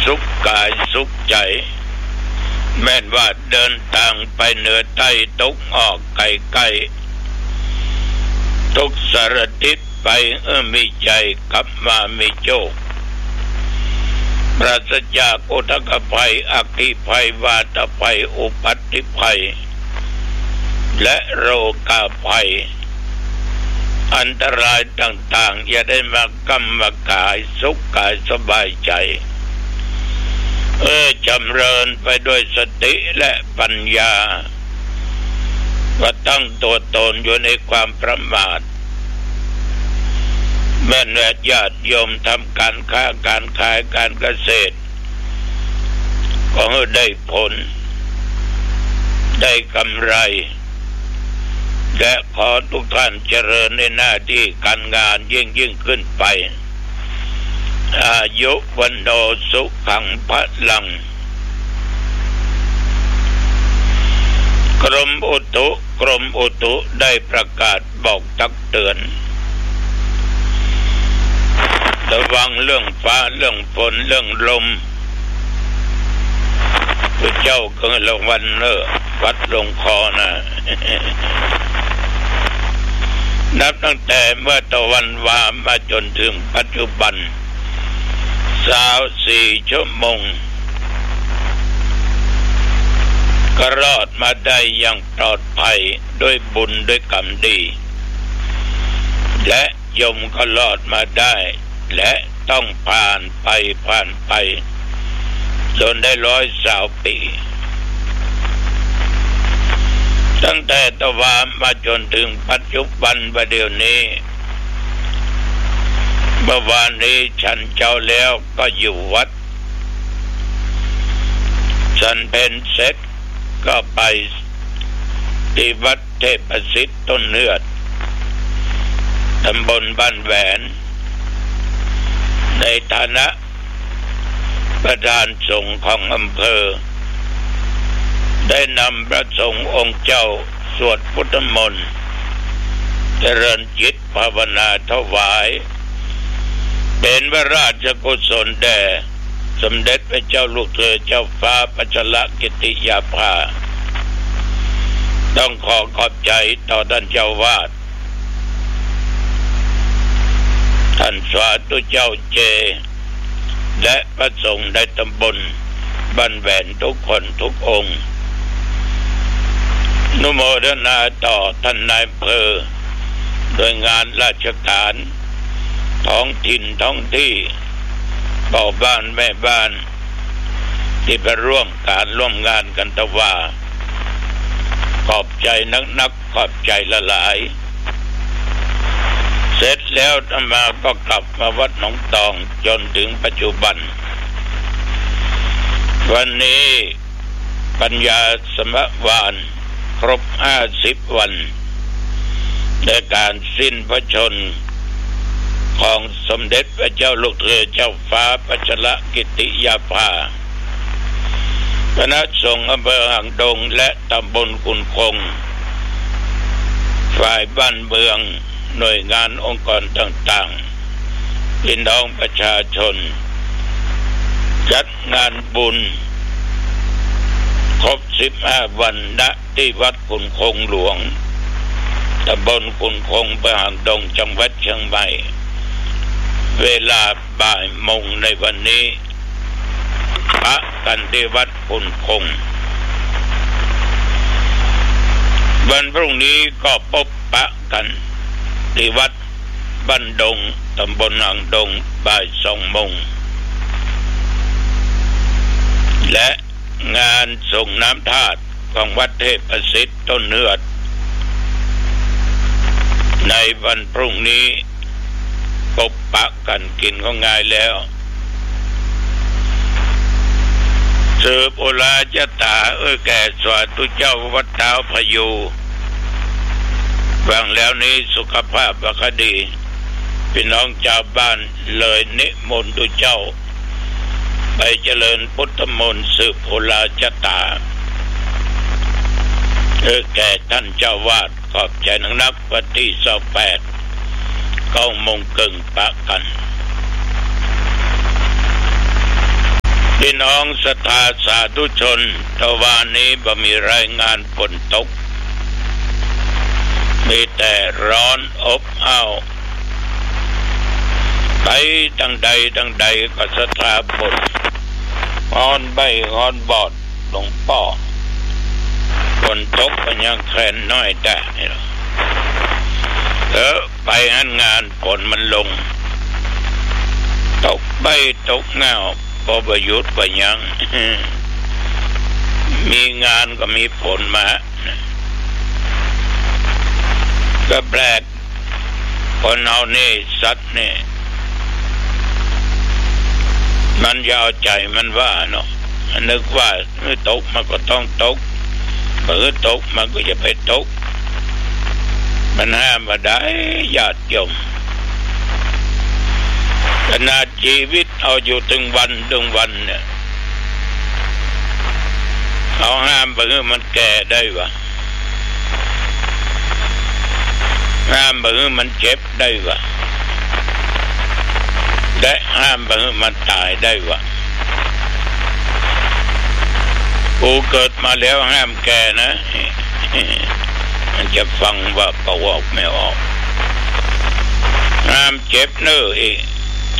สุขกายสุขใจแม้นว่าเดินทางไปเหนือใต้ตกออกไกลๆทุกสารทิศไปมีใจกลับมามีโชคปราศจากอุทกภัยอัคคีภัยวาตภัยอุปัฏฐิภัยและโรคาภัยอันตรายต่างๆอย่าได้มากำมากายสุขกายสบายใจจำเริญไปด้วยสติและปัญญาว่าตั้งตัวตนอยู่ในความประมาทแม้แต่ญาติโยมทำการค้าการขายการเกษตรก็ได้ผลได้กำไรและขอทุกท่านเจริญในหน้าที่การงานยิ่งขึ้นไปอายุวันโนสุขังพลังกรมอุตุได้ประกาศบอกตักเตือนระวังเรื่องฟ้าเรื่องฝนเรื่องลมพระเจ้าก็ระวังวัดลงคอนะนับตั้งแต่เมื่อตะวันวามาจนถึงปัจจุบัน24 ชั่วโมงก็รอดมาได้อย่างปลอดภัยด้วยบุญด้วยกรรมดีและโยมก็รอดมาได้และต้องผ่านไปจนได้120 ปีตั้งแต่ตะวันมาจนถึงปัจจุบันประเดี๋ยวนี้เมื่อวานนี้ฉันเจ้าแล้วก็อยู่วัดฉันเพลเสร็จก็ไปที่วัดเทพสิทธิ์ต้นเนือดตำบลบ้านแหวนในฐานะประธานสงฆ์ของอำเภอได้นำพระสงฆ์องค์เจ้าสวดพุทธมนต์เจริญจิตภาวนาถวายเป็นพระราชกุศลแด่สมเด็จพระเจ้าลูกเธอเจ้าฟ้าพัชรกิติยาภาต้องขอบใจต่อท่านเจ้าวาดท่านสาธุเจ้าเจและพระสงฆ์ในตำบลบ้านแหวนทุกคนทุกองค์นุโมทนาต่อท่านนายอำเภอโดยงานราชการท้องถิ่นท้องที่พ่อบ้านแม่บ้านที่ไปร่วมงานกันตะว่าขอบใจนักขอบใจหลายเสร็จแล้วธรรมาก็กลับมาวัดหนองตองจนถึงปัจจุบันวันนี้ปัญญาสมวานครบ50 วันในการสิ้นพระชนม์ของสมเด็จพระเจ้าลูกเธอเจ้าฟ้าพัชรกิติยาภาคณะสงฆ์อำเภอหางดงและตำบลกุนคงฝ่ายบ้านเมืองหน่วยงานองค์กรต่างๆพี่น้องประชาชนจัดงานบุญครบ15 วันณที่วัดกุนคงหลวงตำบลกุนคงอำเภอหางดงจังหวัดเชียงใหม่เวลาบ่ายโมงในวันนี้พระกันที่วัดกุนคงวันพรุ่งนี้ก็พบปะกันที่วัดบ้านดงตำบลหางดงบ่าย2 โมงและงานส่งน้ำธาตุของวัดเทพสิทธิ์ต้นเนือดในวันพรุ่งนี้พบปะกันกินก็ง่ายแล้วสืบโอลาจตาแก่สวาธุเจ้าวัดเท้าพยูฟังแล้วนี้สุขภาพคดีพี่น้องชาวบ้านเลยนิมนต์ตุเจ้าไปเจริญพุทธมนต์สืบโอลาจตาแก่ท่านเจ้าวาดขอบใจนักวันที่28 9 โมงครึ่งปะกันพี่น้องศรัทธาสาธุชนตะวันนี้บ่มีรายงานฝนตกมีแต่ร้อนอบอ้าวไปตั้งใดก็ศรัทธาฝนงอนใบงอนบอดหลวงพ่อฝนตกก็ยังแค่น้อยแต่นี่หรอไปงานฝนมันลงตกใบตกเงาพอประยุทธ์ก็ยังมีงานก็มีฝนมาก็แปลกคนเอานี่สัตว์นี่มันยาวใจมันว่าเนาะนึกว่าเมื่อตกมันก็ต้องตกเมื่อตกมันก็จะไปตกมันห้ามมาได้ญาติโยมขนาดชีวิตเอาอยู่ถึงวันเนี่ยเอาห้ามไปมันแก่ได้วะห้ามไปมันเจ็บได้วะได้ห้ามไปมันตายได้วะกูเกิดมาแล้วห้ามแก่นะมันจะฟังว่าก็ออกไม่ออกห้ามเจ็บเนื้ออีก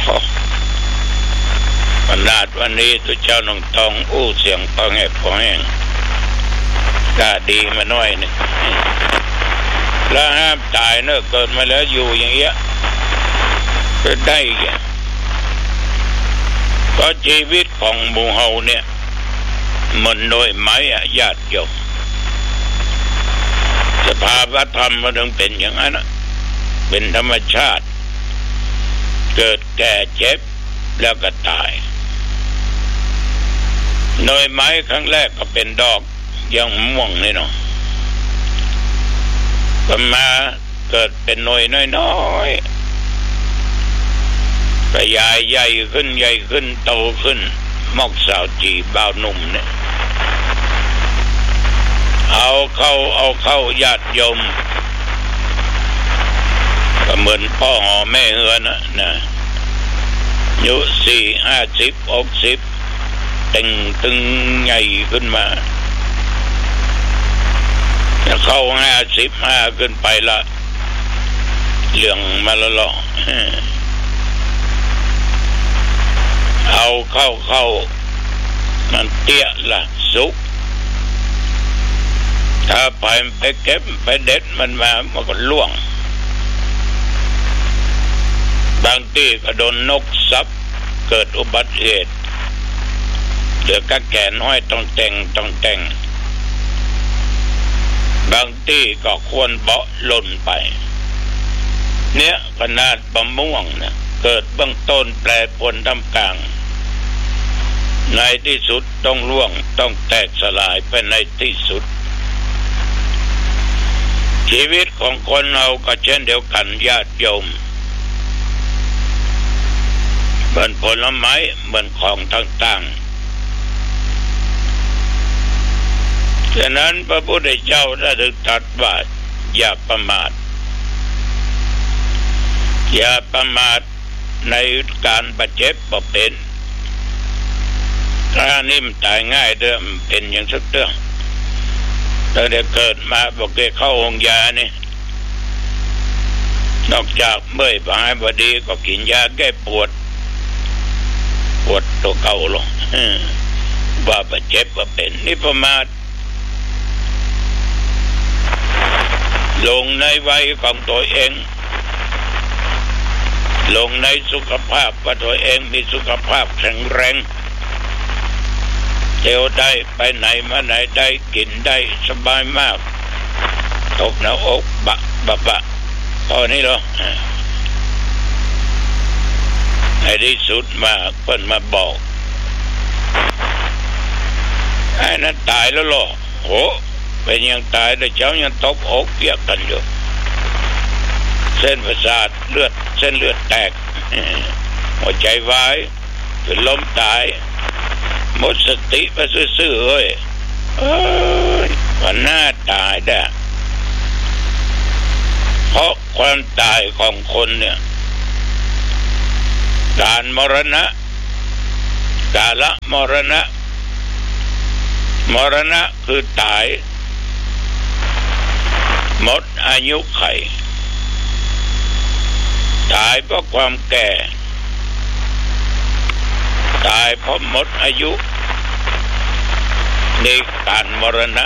ขนาดวันนี้ตัวเจ้าน้องทองเสียงพอแห้งกล้าดีมาหน่อยนึงแล้วห้ามตายเนอะเกิดมาแล้วอยู่อย่างเงี้ยก็ได้แก่ก็ชีวิตของหมู่เฮาเนี่ยมันน้อยไหมญาติโยมสภาวะธรรมมันต้องเป็นอย่างนั้นเป็นธรรมชาติเกิดแก่เจ็บแล้วก็ตายน้อยไหมครั้งแรกก็เป็นดอกยังม่วงนี่เนาะก็มาเกิดเป็นหน่วยน้อยๆก็ใหญ่ขึ้นโตขึ้นมอกสาวจีบ่าวหนุ่มเนี่ยเอาเข้าญาติโยมก็เหมือนพ่อห่อแม่เฮือนะอายุ40 50ตึงใหญ่ขึ้นมาเข้า55ขึ้นไปละเหลืองมาละล่อเอาเข้ามันเตี้ยละสุกถ้าไปเก็บไปเด็ดมันมามันก็ล่วงบางทีก็โดนนกซับเกิดอุบัติเหตุเดือดกะแกนห้อยต้องแต่งบางทีก็ควรเบาะหล่นไปเนี่ยขนาดมะม่วงเนี่ยเกิดเบื้องต้นแปรปรวนท่ามกลางในที่สุดต้องร่วงต้องแตกสลายไปในที่สุดชีวิตของคนเราก็เช่นเดียวกันญาติโยมเหมือนผลไม้เหมือนของต่างๆฉะนั้นพระพุทธเจ้าได้ตรัสว่าอย่าประมาทในการบาดเจ็บบ่เป็นถ้านิ่มตายง่ายเดิมเป็นอย่างสักเรื่องตั้งแต่เกิดมาบอกได้เข้าห้องยานี่นอกจากเมื่อยหายพอดีก็กินยาแก้ปวดตัวเก่าลงว่าบาดเจ็บบ่เป็นนี่ประมาทลงในวัยของตัวเองลงในสุขภาพว่าตัวเองมีสุขภาพแข็งแรงเที่ยวได้ไปไหนมาไหนได้กินได้สบายมากตกหน้าอกบะตอนนี้หรอในที่สุดมาเพิ่นมาบอกไอ้นั้นตายแล้วหรอโหเป็นยังตายแต่เจ้ายังตบอกเปียกกันอยู่เส้นประสาทเส้นเลือดแตกหัวใจวายเป็นลมตายหมดสติไปซื่อๆเอ้ยวันหน้าตายได้เพราะความตายของคนเนี่ยการมรณะกาลมรณะมรณะคือตายหมดอายุไขตายเพราะความแก่ตายเพราะหมดอายุในการมรณะ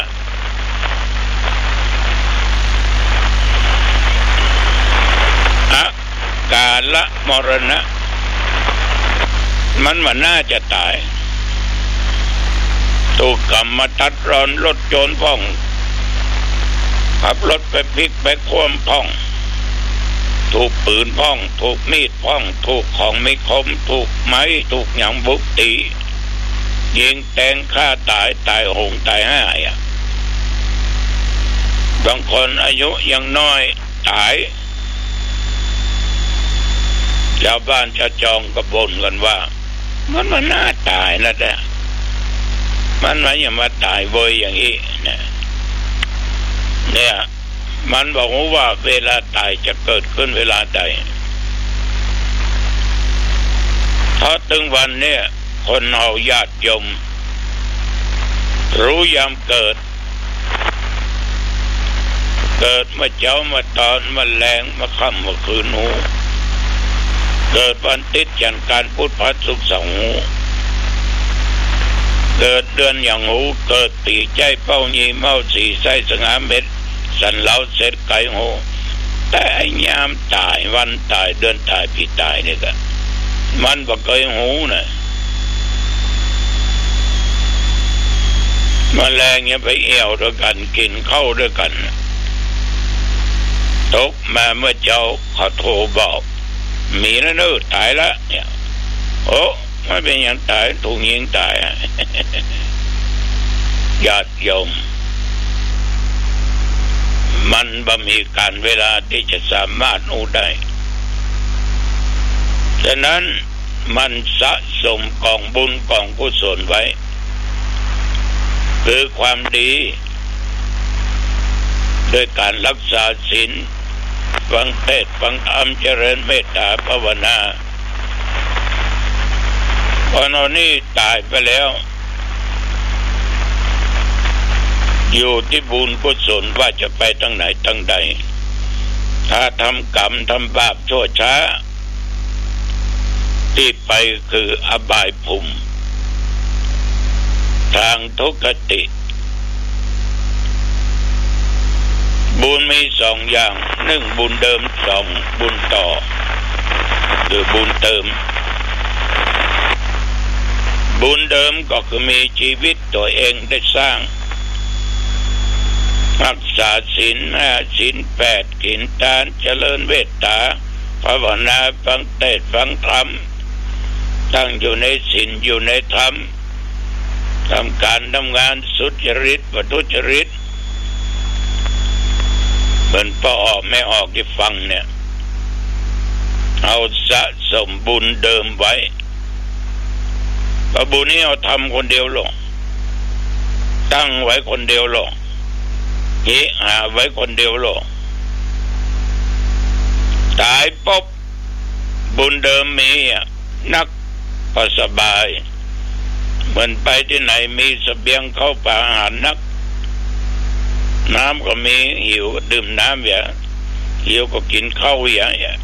กาลมรณะมันน่าจะตายถูกกรรมมาตัดรอนรถโจรพ่องขับรถไปพลิกไปคว่ำพ่องถูกปืนพ่องถูกมีดพ่องถูกของไม่คมถูกไม้ถูกหยังบุกตียิงแทงฆ่าตายโหงตายห้าบางคนอายุยังน้อยตายชาวบ้านชาวจองก็บ่นกันว่ามันน่าตายนะแต่มันไม่ยังมาตายเว้ยอย่างนี้เนี่ยมันบอกว่าเวลาตายจะเกิดขึ้นเวลาใดเพราะถึงวันเนี่ยคนเอาญาติโยมรู้ยามเกิดมาเจ้ามาตอนมาแรงมาค่ำมาคืนหูเกิดวันติดจันทร์การพุธพฤหัสศุกร์เสาร์หูเกิดเดือนอย่างหูเกิดปีใจเป้ายีเมาสีไส้สง่าเม็ดสันเหลาเสร็จไก่หูแต่ไอ้ยามตายวันตายเดือนตายปีตายนี่ก็มันบ่เคยหูนะแมลงเนี่ยไปเอี่ยวด้วยกันกินเข้าด้วยกันตกมาเมื่อเจ้าเขาโทรบอกมีแล้วเนอะตายแล้วเนี่ยโอ้ไม่เป็นอย่างตายถูกยิงตายญาติโยมมันบ่มีการเวลาที่จะสามารถรู้ได้ฉะนั้นมันสะสมกองบุญกองกุศลไว้คือความดีด้วยการรักษาศีลฟังเทศน์ฟังธรรมเจริญเมตตาภาวนาพอเรานี่ตายไปแล้วอยู่ที่บุญกุศลว่าจะไปทางไหนทางใดถ้าทำกรรมทำบาปชั่วช้าที่ไปคืออบายภูมิทางทุกขติบุญมีสองอย่างหนึ่งบุญเดิมสองบุญต่อคือบุญเติมบุญเดิมก็คือมีชีวิตตัวเองได้สร้างรักษาศีล5ศีล8กินทานเจริญเมตตาภาวนาฟังเทศน์ฟังธรรมตั้งอยู่ในศีลอยู่ในธรรมทำการทำงานสุจริตวัตถุจริตเหมือนพ่อออกไม่ออกที่ฟังเนี่ยเอาสะสมบุญเดิมไว้บุญนี้เอาทำคนเดียวหรอกตั้งไว้คนเดียวหรอกหาไว้คนเดียวหรอกตายปุ๊บบุญเดิมมีนักพอสบายเหมือนไปที่ไหนมีเสบียงเข้าป่าอาหารนักน้ำก็มีหิวก็ดื่มน้ำอย่างหิวก็กินข้าวอย่าง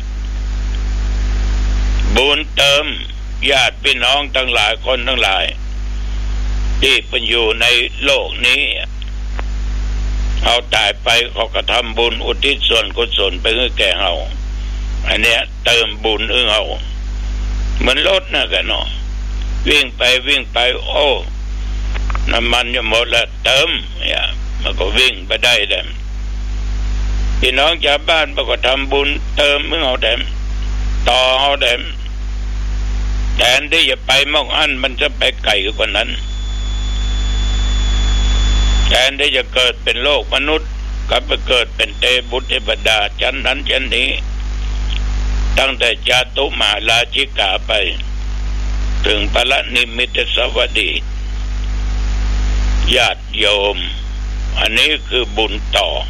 บุญเติมญาติพี่น้องทั้งหลายคนทั้งหลายที่เป็นอยู่ในโลกนี้เอาตายไปเขาก็ทำบุญอุทิศส่วนกุศลไปให้แก่เราอันเนี้ยเติมบุญให้เราเหมือนรถนะกันเนาะวิ่งไปโอ้น้ำมันจะหมดแล้วเติมเนี่ยมันก็วิ่งไปได้แต่พี่น้องชาวบ้านก็ทำบุญเติมให้เราแต่ต่อเขาแต่แทนที่จะไปมองอันมันจะไปไกลกว่านั้นแทนที่จะเกิดเป็นโลกมนุษย์ก็ไปเกิดเป็นเทพบุตรเทวดาชั้นนั้นชั้นนี้ตั้งแต่จาตุมาราชิกาไปถึงพระนิมิตสวัสดีญาติโยมอันนี้คือบุญต่อ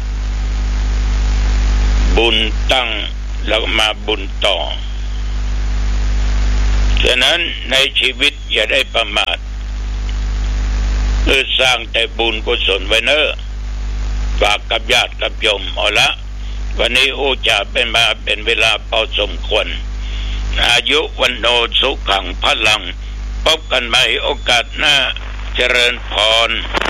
บุญตั้งแล้วมาบุญต่อฉะนั้นในชีวิตอย่าได้ประมาทคือสร้างแต่บุญกุศลไว้เนอะฝากกับญาติกับโยมเอาละวันนี้จะเป็นเวลาพอสมควรอายุวันโนสุขังพลังพบกันใหม่โอกาสหน้าเจริญพร